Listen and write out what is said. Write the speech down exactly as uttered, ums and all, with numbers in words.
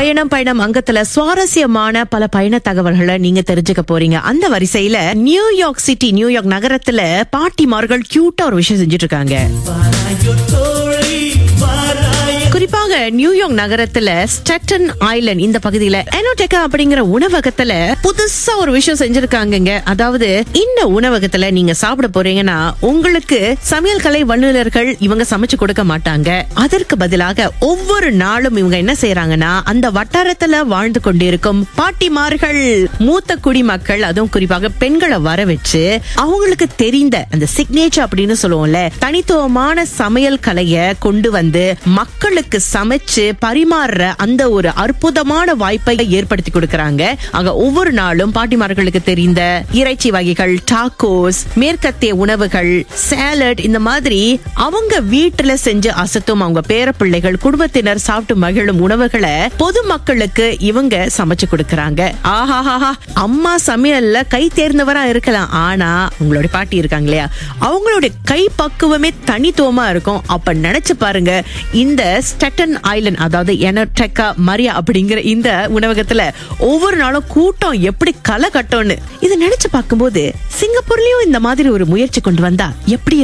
பயணம் பயணம் அங்கத்துல சுவாரஸ்யமான பல பயண தகவல்களை நீங்க தெரிஞ்சுக்க போறீங்க. அந்த வரிசையில நியூயார்க் சிட்டி, நியூயார்க் நகரத்துல பாட்டிமார்கள் கியூட்டா ஒரு விஷயம் செஞ்சுட்டு இருக்காங்க. குறிப்பாக நியூயார்க் நகரத்துல ஸ்டேட்டன் ஐலண்ட் இந்த பகுதியில எனோடெக்கா அப்படிங்கிற உணவகத்துல புதுசா ஒரு விஷயம் செஞ்சிருக்காங்க. அதாவது இந்த உணவகத்துல நீங்க சாப்பிட போறீங்கன்னா உங்களுக்கு சமையல் கலை வல்லுநர்கள் இவங்க சமைச்சு கொடுக்க மாட்டாங்க. அதற்கு பதிலாக ஒவ்வொரு நாளும் இவங்க என்ன செய்யறாங்கன்னா, அந்த வட்டாரத்துல வாழ்ந்து கொண்டிருக்கும் பாட்டிமார்கள், மூத்த குடிமக்கள், அதுவும் குறிப்பாக பெண்களை வர வச்சு அவங்களுக்கு தெரிந்த அந்த சிக்னேச்சர் அப்படின்னு சொல்லுவோம்ல, தனித்துவமான சமையல் கலையை கொண்டு வந்து மக்களுக்கு சமைச்சு பரிமாறுற அந்த ஒரு அற்புதமான வாய்ப்பை ஏற்படுத்தி கொடுக்கறாங்க. அங்க ஒவ்வொரு நாளும் பாட்டிமார்களுக்கு தெரிந்த இறைச்சி வகைகள், டாக்கோஸ், மேற்கத்திய உணவுகள், சாலட், இந்த மாதிரி அவங்க வீட்டுல செஞ்சு அசத்தும் அவங்க பேர பிள்ளைகள், குடும்பத்தினர் சாப்பிட்டு மகிழும் உணவுகளை பொதுமக்களுக்கு இவங்க சமைச்சு கொடுக்கறாங்க. ஆஹாஹா, அம்மா சமையல்ல கை தேர்ந்தவரா இருக்கலாம், ஆனா உங்களுடைய பாட்டி இருக்காங்க இல்லையா, அவங்களுடைய கை பக்குவமே தனித்துவமா இருக்கும். அப்ப நினைச்சு பாருங்க, இந்த ஸ்டேட்டன் ஐலண்ட், அதாவது எனோடெக்கா மரியா அப்படிங்கிற இந்த உணவகத்துல ஒவ்வொரு நாளும் கூட்டம் எப்படி களை கட்டோன்னு இதை நினைச்சு பார்க்கும்போது சிங்கப்பூர்லயும் இந்த மாதிரி ஒரு முயற்சி கொண்டு வந்தா எப்படி